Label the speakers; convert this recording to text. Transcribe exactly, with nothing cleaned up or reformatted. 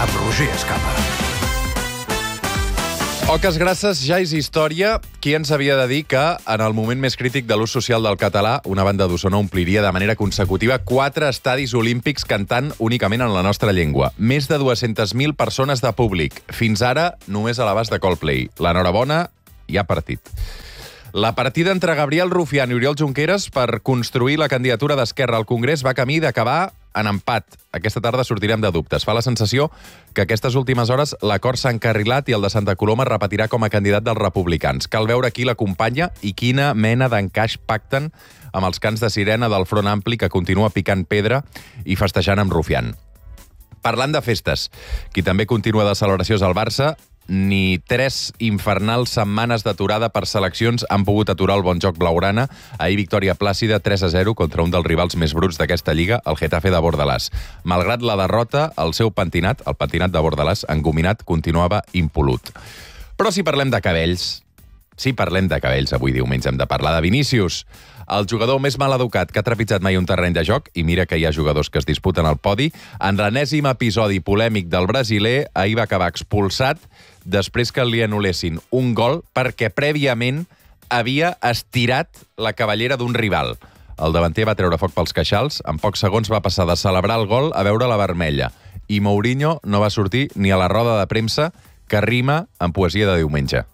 Speaker 1: amb Roger Escapa.
Speaker 2: Oques grasses ja és història. Qui ens havia de dir que, en el moment més crític de l'ús social del català, una banda d'Osona ompliria de manera consecutiva quatre estadis olímpics cantant únicament en la nostra llengua. Més de dues-centes mil persones de públic. Fins ara, només a l'abast de Coldplay. L'enhorabona, hi ha partit. La partida entre Gabriel Rufián i Oriol Junqueras per construir la candidatura d'Esquerra al Congrés va camí d'acabar en empat. Aquesta tarda sortirem de dubtes. Fa la sensació que aquestes últimes hores l'acord s'ha encarrilat i el de Santa Coloma es repetirà com a candidat dels republicans. Cal veure qui l'acompanya i quina mena d'encaix pacten amb els cants de sirena del Front Ampli que continua picant pedra i festejant amb Rufián. Parlant de festes, qui també continua de celebració és el Barça. Ni tres infernals setmanes d'aturada per seleccions han pogut aturar el bon joc blaugrana. Ahir victòria plàcida tres a zero contra un dels rivals més bruts d'aquesta lliga, el Getafe de Bordalàs. Malgrat la derrota, el seu pentinat, el pentinat de Bordalàs, engominat, continuava impolut. Però si parlem de cabells, si parlem de cabells, avui diumenge hem de parlar de Vinícius, el jugador més maleducat que ha trepitjat mai un terreny de joc, i mira que hi ha jugadors que es disputen al podi. En l'enèsim episodi polèmic del brasiler, ahir va acabar expulsat després que li anul·lessin un gol perquè prèviament havia estirat la cabellera d'un rival. El davanter va treure foc pels queixals, en pocs segons va passar de celebrar el gol a veure la vermella. I Mourinho no va sortir ni a la roda de premsa que rima en poesia de diumenge.